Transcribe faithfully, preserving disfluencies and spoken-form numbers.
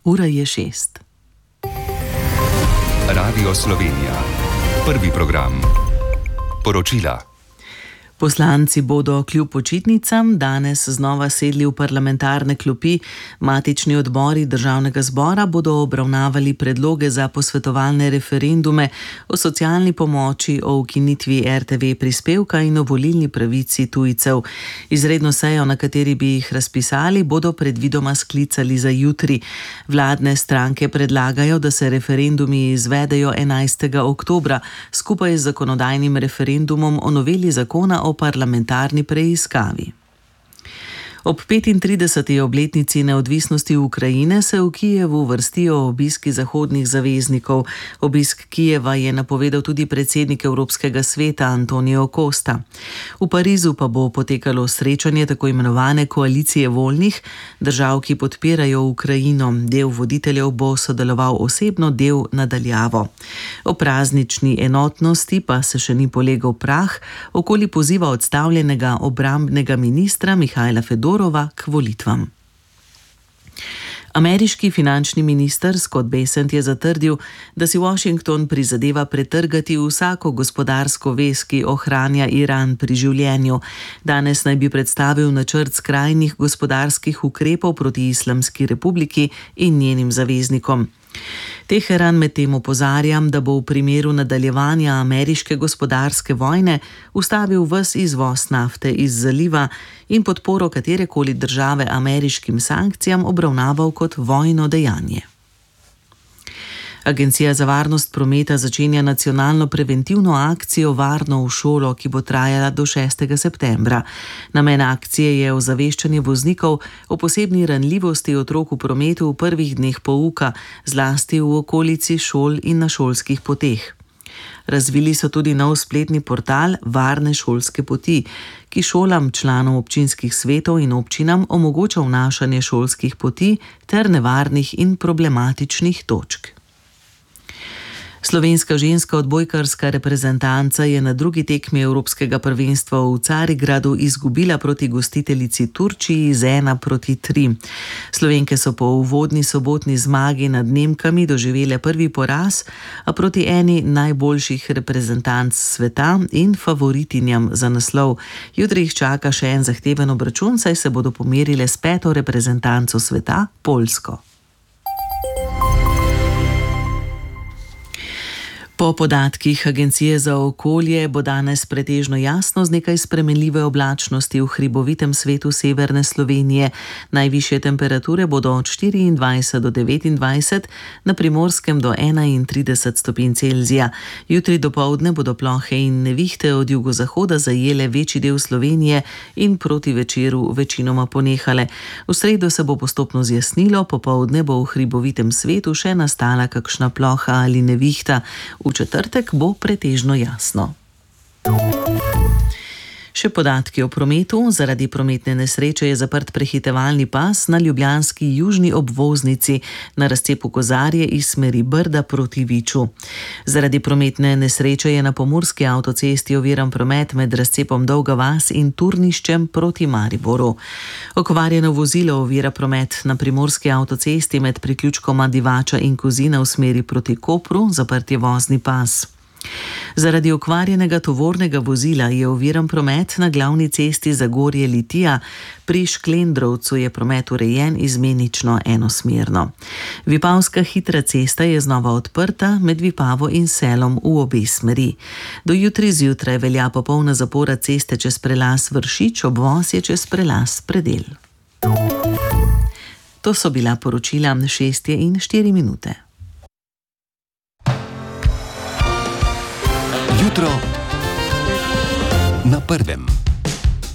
Ura je šest. Radio Slovenija. Prvi program. Poročila. Poslanci bodo kljub počitnicam danes znova sedli v parlamentarne klopi. Matični odbori državnega zbora bodo obravnavali predloge za posvetovalne referendume o socialni pomoči, o ukinitvi R T V prispevka in o volilni pravici tujcev. Izredno sejo, na kateri bi jih razpisali, bodo predvidoma sklicali za jutri. Vladne stranke predlagajo, da se referendumi izvedejo enajstega oktobra, skupaj z zakonodajnim referendumom o noveli zakona o parlamentarni preiskavi. Ob petintrideseti obletnici neodvisnosti Ukrajine se v Kijevu vrstijo obiski zahodnih zaveznikov. Obisk Kijeva je napovedal tudi predsednik Evropskega sveta Antonio Costa. V Parizu pa bo potekalo srečanje tako imenovane koalicije voljnih držav, ki podpirajo Ukrajino. Del voditeljev bo sodeloval osebno, del nadaljavo. O praznični enotnosti pa se še ni polegal prah okoli poziva odstavljenega obrambnega ministra Mihajla Fedorova k volitvam. Ameriški finančni minister Scott Bessent je zatrdil, da si Washington prizadeva pretrgati vsako gospodarsko vez, ki ohranja Iran pri življenju. Danes naj bi predstavil načrt skrajnih gospodarskih ukrepov proti Islamski republiki in njenim zaveznikom. Teheran medtem opozarja, da bo v primeru nadaljevanja ameriške gospodarske vojne ustavil ves izvoz nafte iz zaliva in podporo katerekoli države ameriškim sankcijam obravnaval kot vojno dejanje. Agencija za varnost prometa začenja nacionalno preventivno akcijo Varno v šolo, ki bo trajala do šestega septembra. Namen akcije je ozaveščanje voznikov o posebni ranljivosti otrok v prometu v prvih dneh pouka, zlasti v okolici šol in na šolskih poteh. Razvili so tudi nov spletni portal Varne šolske poti, ki šolam, članom občinskih svetov in občinam omogoča vnašanje šolskih poti ter nevarnih in problematičnih točk. Slovenska ženska odbojkarska reprezentanca je na drugi tekmi Evropskega prvenstva v Carigradu izgubila proti gostiteljici Turčiji z ena proti tri. Slovenke so po uvodni sobotni zmagi nad Nemkami doživele prvi poraz, a proti eni najboljših reprezentanc sveta in favoritinjam za naslov. Jutri jih čaka še en zahteven obračun, saj se bodo pomerile s peto reprezentanco sveta, Poljsko. Po podatkih Agencije za okolje bo danes pretežno jasno z nekaj spremenljive oblačnosti v hribovitem svetu severne Slovenije. Najvišje temperature bodo od štiriindvajset do devetindvajset, na Primorskem do enaintrideset stopinj Celzija. Jutri dopoldne bodo plohe in nevihte od jugozahoda zajele večji del Slovenije in proti večeru večinoma ponehale. V sredo se bo postopno zjasnilo, popoldne bo v hribovitem svetu še nastala kakšna ploha ali nevihta. V četrtek bo pretežno jasno. Še podatki o prometu. Zaradi prometne nesreče je zaprt prehitevalni pas na ljubljanski južni obvoznici na razcepu Kozarje iz smeri Brda proti Viču. Zaradi prometne nesreče je na pomurski avtocesti oviran promet med razcepom Dolga vas in Turniščem proti Mariboru. Okvarjeno vozilo ovira promet na primorski avtocesti med priključkoma Divača in Kozina v smeri proti Kopru, zaprt je vozni pas. Zaradi okvarjenega tovornega vozila je oviran promet na glavni cesti Zagorje-Litija. Pri Šklendrovcu je promet urejen izmenično enosmerno. Vipavska hitra cesta je znova odprta med Vipavo in Selom v obe smeri. Do jutri zjutraj velja popolna zapora ceste čez prelaz Vršič, obvoz je čez prelaz Predel. To so bila poročila, šest je in štiri minute. Jutro na prvem.